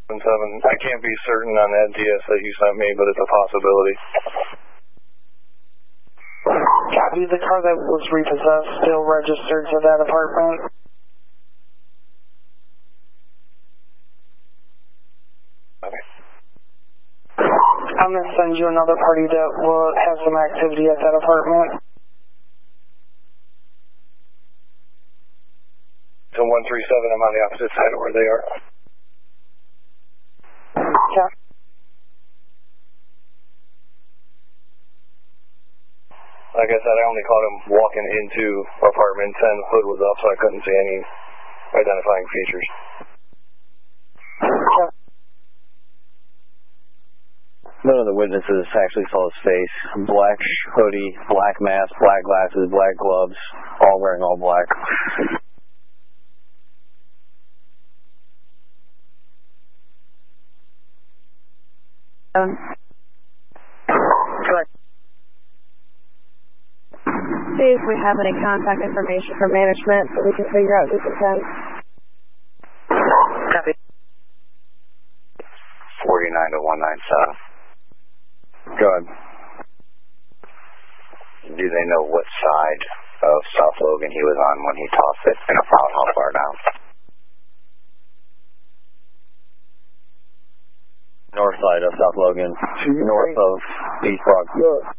I can't be certain on that DS that you sent me, but it's a possibility. Copy. The car that was repossessed still registered to that apartment. Okay. I'm going to send you another party that will have some activity at that apartment. So 137, I'm on the opposite side of where they are. Yeah. Like I said, I only caught him walking into apartment 10. Hood was up, so I couldn't see any identifying features. Yeah. None of the witnesses actually saw his face. Black hoodie, black mask, black glasses, black gloves, all wearing all black. Correct. See if we have any contact information from management so we can figure out this intent. Copy. 49 to 197. Go ahead. Do they know what side of South Logan he was on when he tossed it, and about how far down? North side of South Logan, north of East Broad.